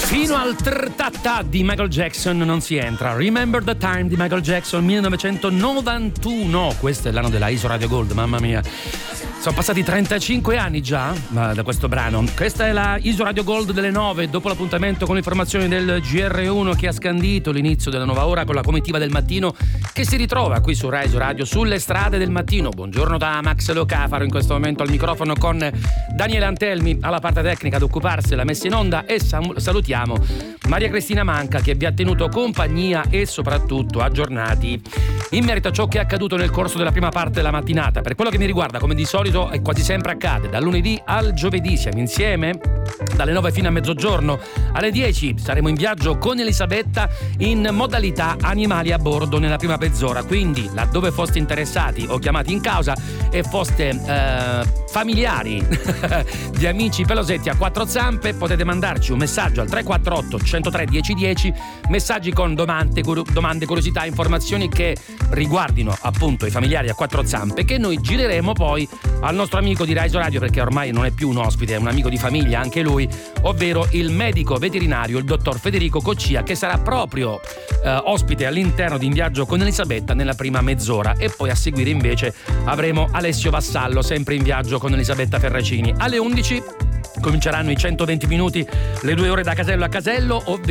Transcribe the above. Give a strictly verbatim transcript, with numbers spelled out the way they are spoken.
Fino al trtatta di Michael Jackson non si entra. Remember the Time di Michael Jackson, millenovecentonovantuno. Questo è l'anno della Iso Radio Gold, mamma mia. Sono passati trentacinque anni già da questo brano. Questa è la Iso Radio Gold delle nove, dopo l'appuntamento con le informazioni del G R uno che ha scandito l'inizio della nuova ora con la comitiva del mattino che si ritrova qui su Rai Iso Radio sulle strade del mattino. Buongiorno da Max Locafaro, in questo momento al microfono con Daniele Antelmi alla parte tecnica ad occuparsi della messa in onda, e salutiamo Maria Cristina Manca che vi ha tenuto compagnia e soprattutto aggiornati in merito a ciò che è accaduto nel corso della prima parte della mattinata. Per quello che mi riguarda, come di solito e quasi sempre accade, dal lunedì al giovedì siamo insieme dalle nove fino a mezzogiorno. Alle dieci saremo in viaggio con Elisabetta in modalità animali a bordo nella prima mezz'ora, quindi laddove foste interessati o chiamati in causa e foste eh, familiari di amici pelosetti a quattro zampe, potete mandarci un messaggio al tre quattro otto uno zero tre uno zero uno zero, messaggi con domande, domande, curiosità, informazioni che riguardino appunto i familiari a quattro zampe, che noi gireremo poi al nostro amico di Rai Iso Radio, perché ormai non è più un ospite, è un amico di famiglia anche lui, ovvero il medico veterinario, il dottor Federico Coccia, che sarà proprio eh, ospite all'interno di In Viaggio con Elisabetta nella prima mezz'ora, e poi a seguire invece avremo Alessio Vassallo, sempre in viaggio con Elisabetta Ferracini. Alle undici cominceranno i centoventi minuti, le due ore da casello a casello, ovvero